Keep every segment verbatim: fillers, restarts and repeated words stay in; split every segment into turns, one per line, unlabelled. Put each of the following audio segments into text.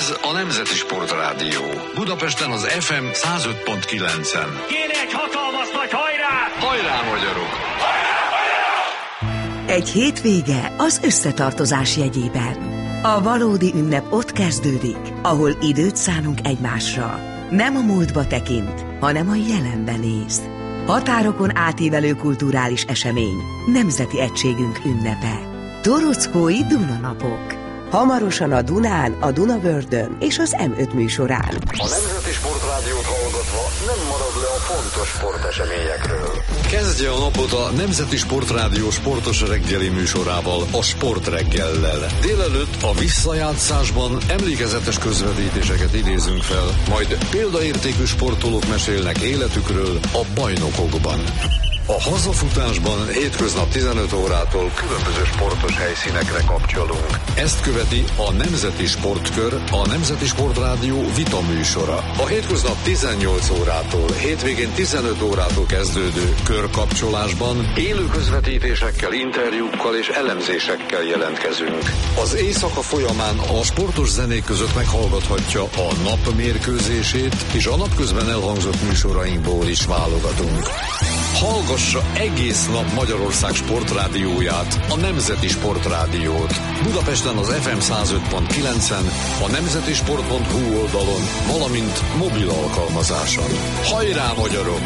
Ez a Nemzeti Sportrádió. Budapesten az ef em száz öt pont kilencen.
Kéne egy hatalmas nagy hajrá!
Hajrá, magyarok!
Hajrá, magyarok!
Egy hétvége az összetartozás jegyében. A valódi ünnep ott kezdődik, ahol időt szánunk egymásra. Nem a múltba tekint, hanem a jelenben néz. Határokon átívelő kulturális esemény, nemzeti egységünk ünnepe. Torockói Dunanapok. Hamarosan a Dunán, a Dunavördön és az em öt műsorán.
A Nemzeti Sportrádiót hallgatva nem marad le a fontos sporteseményekről. Kezdje a napot a Nemzeti Sportrádió sportos reggeli műsorával, a Sportreggellel. Délelőtt a visszajátszásban emlékezetes közvetítéseket idézünk fel, majd példaértékű sportolók mesélnek életükről a bajnokokban. A hazafutásban hétköznap tizenöt órától különböző sportos helyszínekre kapcsolunk. Ezt követi a Nemzeti Sportkör, a Nemzeti Sportrádió vita műsora. A hétköznap tizennyolc órától, hétvégén tizenöt órától kezdődő körkapcsolásban élő közvetítésekkel, interjúkkal és elemzésekkel jelentkezünk. Az éjszaka folyamán a sportos zenék között meghallgathatja a nap mérkőzését, és a napközben elhangzott műsorainkból is válogatunk. Hallgassa egész nap Magyarország sportrádióját, a Nemzeti Sportrádiót. Budapesten az ef em száz öt pont kilencen, a nemzetisport pont hu oldalon, valamint mobil alkalmazáson. Hajrá, magyarok!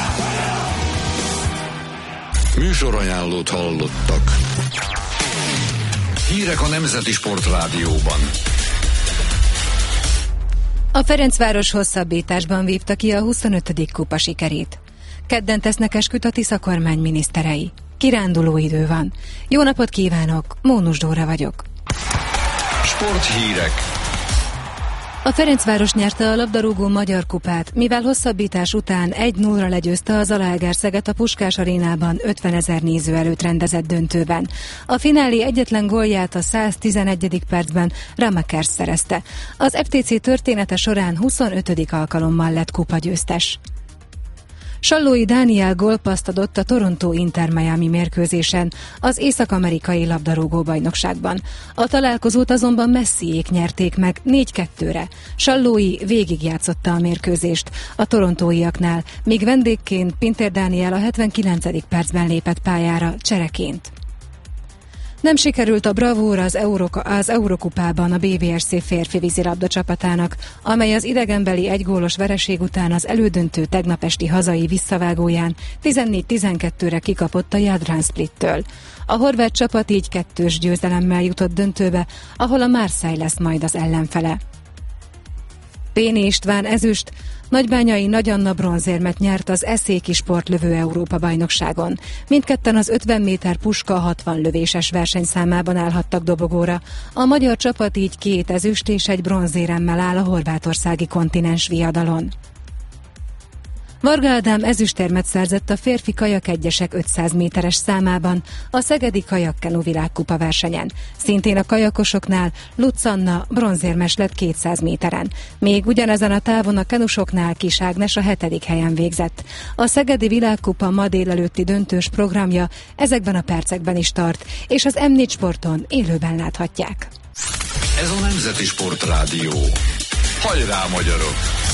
Műsorajánlót hallottak. Hírek a Nemzeti Sportrádióban.
A Ferencváros hosszabbításban vívta ki a huszonötödik kupa sikerét. Kedden tesznek esküt a Tisza kormány miniszterei. Kiránduló idő van. Jó napot kívánok, Mónus Dóra vagyok.
Sporthírek.
A Ferencváros nyerte a labdarúgó magyar kupát, mivel hosszabbítás után egy nullra legyőzte a Zalaegerszeget a Puskás arénában ötvenezer néző előtt rendezett döntőben. A finálé egyetlen gólját a száztizenegyedik percben Ramakers szerezte. Az ef té cé története során huszonötödik alkalommal lett kupagyőztes. Sallói Dániel gólpasszt adott a Toronto Inter Miami mérkőzésen, az észak-amerikai labdarúgó-bajnokságban. A találkozót azonban Messiék nyerték meg négy kettőre. Sallói végigjátszotta a mérkőzést a torontóiaknál, míg vendégként Pinter Dániel a hetvenkilencedik percben lépett pályára csereként. Nem sikerült a bravúr az, Euroka, az Eurokupában a bé vé es cé férfi vízilabda csapatának, amely az idegenbeli egygólos vereség után az elődöntő tegnap esti hazai visszavágóján tizennégy tizenkettőre kikapott a Jadran Splittől. A horvát csapat így kettős győzelemmel jutott döntőbe, ahol a Marseille lesz majd az ellenfele. Péni István ezüst, Nagybányai Nagy Anna bronzérmet nyert az eszéki sportlövő Európa-bajnokságon. Mindketten az ötven méter puska hatvan lövéses versenyszámában állhattak dobogóra. A magyar csapat így két ezüst és egy bronzéremmel áll a horvátországi kontinens viadalon. Varga Ádám ezüstérmet szerzett a férfi kajak egyesek ötszáz méteres számában a Szegedi Kajakkenu világkupa versenyen. Szintén a kajakosoknál Lutz Anna bronzérmes lett kétszáz méteren. Még ugyanezen a távon a kenusoknál Kis Ágnes a hetedik helyen végzett. A Szegedi világkupa ma délelőtti döntős programja ezekben a percekben is tart, és az em négy Sporton élőben láthatják.
Ez a Nemzeti Sportrádió. Hajrá, magyarok!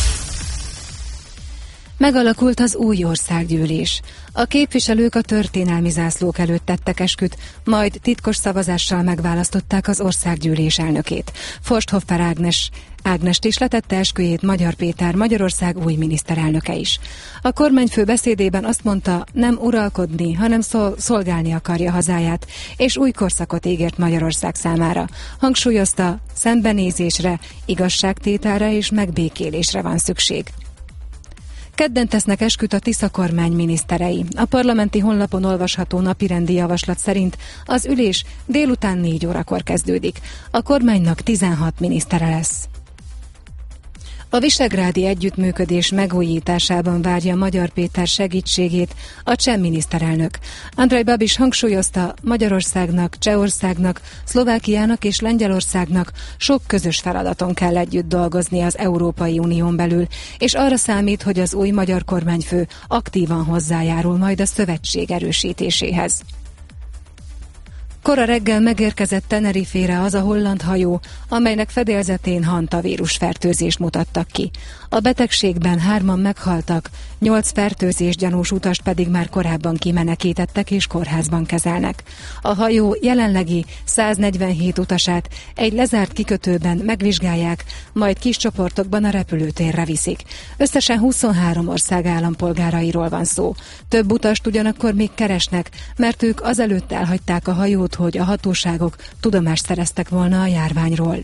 Megalakult az új országgyűlés. A képviselők a történelmi zászlók előtt tettek esküt, majd titkos szavazással megválasztották az országgyűlés elnökét. Forsthoffer Ágnes Ágnest is letette esküjét Magyar Péter, Magyarország új miniszterelnöke is. A kormányfő beszédében azt mondta, nem uralkodni, hanem szol- szolgálni akarja hazáját, és új korszakot ígért Magyarország számára. Hangsúlyozta, szembenézésre, igazságtételre és megbékélésre van szükség. Kedden tesznek esküt a Tisza kormány miniszterei. A parlamenti honlapon olvasható napirendi javaslat szerint az ülés délután négy órakor kezdődik. A kormánynak tizenhat minisztere lesz. A visegrádi együttműködés megújításában várja Magyar Péter segítségét a cseh miniszterelnök. Andrej Babiš hangsúlyozta, Magyarországnak, Csehországnak, Szlovákiának és Lengyelországnak sok közös feladaton kell együtt dolgozni az Európai Unión belül, és arra számít, hogy az új magyar kormányfő aktívan hozzájárul majd a szövetség erősítéséhez. Kora reggel megérkezett Tenerifére az a holland hajó, amelynek fedélzetén hantavírus fertőzést mutattak ki. A betegségben hárman meghaltak, nyolc fertőzés gyanús utast pedig már korábban kimenekítettek és kórházban kezelnek. A hajó jelenlegi száznegyvenhét utasát egy lezárt kikötőben megvizsgálják, majd kis csoportokban a repülőtérre viszik. Összesen huszonhárom ország állampolgárairól van szó. Több utast ugyanakkor még keresnek, mert ők azelőtt elhagyták a hajót, hogy a hatóságok tudomást szereztek volna a járványról.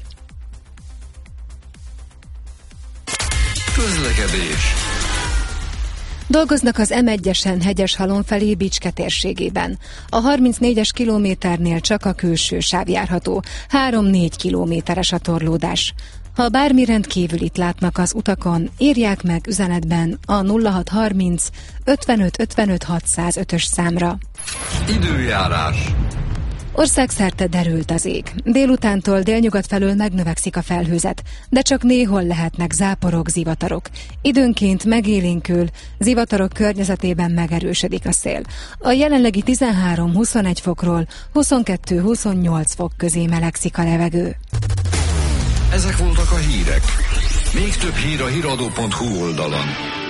Közlekedés.
Dolgoznak az em egyesen Hegyeshalom felé Bicske térségében. A harmincnégyes kilométernél csak a külső sáv járható, három-négy kilométeres a torlódás. Ha bármi rendkívülit látnak az utakon, írják meg üzenetben a nulla hat harminc ötvenöt ötvenöt hatszázötös számra.
Időjárás.
Országszerte derült az ég. Délutántól délnyugat felől megnövekszik a felhőzet, de csak néhol lehetnek záporok, zivatarok. Időnként megélénkül, zivatarok környezetében megerősödik a szél. A jelenlegi tizenhárom-huszonegy fokról huszonkettő-huszonnyolc fok közé melegszik a levegő.
Ezek voltak a hírek. Még több hír a híradó pont hu oldalon.